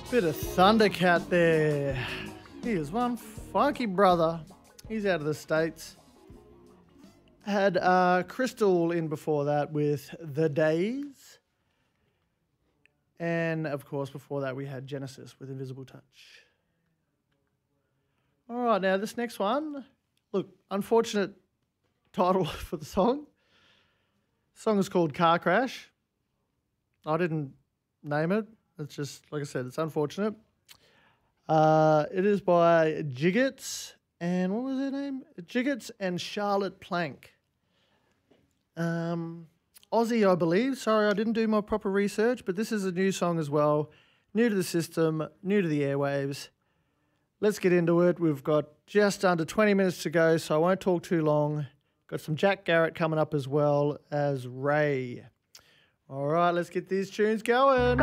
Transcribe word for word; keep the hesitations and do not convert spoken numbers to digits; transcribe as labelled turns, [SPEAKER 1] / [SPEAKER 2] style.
[SPEAKER 1] Bit of Thundercat there. Here's one funky brother. He's out of the States. Had uh, Crystal in before that with The Days. And, of course, before that we had Genesis with Invisible Touch. All right, now this next one. Look, unfortunate title for the song. The song is called Car Crash. I didn't name it. It's just, like I said, it's unfortunate. Uh, it is by Jiggets and what was her name? Jiggets and Charlotte Plank. Um, Aussie, I believe. Sorry, I didn't do my proper research, but this is a new song as well. New to the system, new to the airwaves. Let's get into it. We've got just under twenty minutes to go, so I won't talk too long. Got some Jack Garrett coming up as well as Ray. All right, let's get these tunes going.